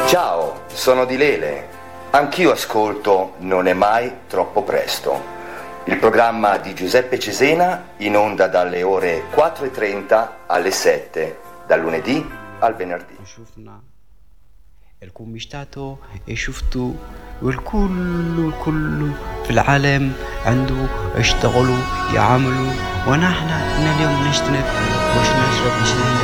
Ciao, sono Di Lele. Anch'io ascolto Non è mai troppo presto. Il programma di Giuseppe Cesena in onda dalle ore 4:30 alle 7, dal lunedì al venerdì. شفنا الكوميشتاتو شفتوا والكل في العالم عنده يشتغلوا يعملوا ونحن اليوم نشتنف وش نشرب